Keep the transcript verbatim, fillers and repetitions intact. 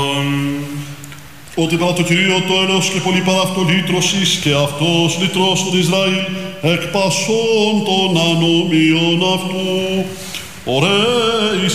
Ότι παρά το Κυρίο το έλεος και πολύ παρά αυτό λύτρωσης και αυτός λυτρός του Ισραήλ εκ πασών των ανομίων αυτού. Ωραίοι